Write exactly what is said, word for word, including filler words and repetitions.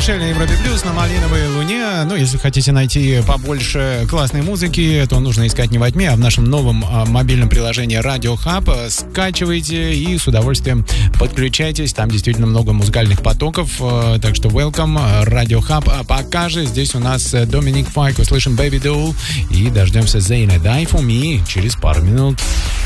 Мишель на Европе Плюс, на Малиновой Луне. Ну, если хотите найти побольше классной музыки, то нужно искать не во тьме, а в нашем новом а, мобильном приложении Radio Hub. Скачивайте и с удовольствием подключайтесь. Там действительно много музыкальных потоков. А, так что welcome, Radio Hub. А пока же здесь у нас Доминик Файк. Услышим Baby Doll и дождемся Зейна Die For Me через пару минут.